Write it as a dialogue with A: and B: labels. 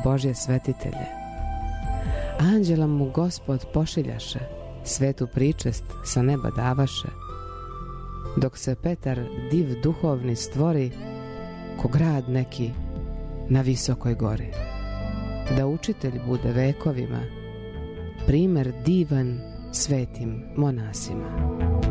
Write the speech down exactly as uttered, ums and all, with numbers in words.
A: Božje svetitelje. Anđela mu Gospod pošiljaše, svetu pričest sa neba davaše, dok se Petar div duhovni stvori, ko grad neki na visokoj gori. Da učitelj bude vekovima, primer divan svetim monasima.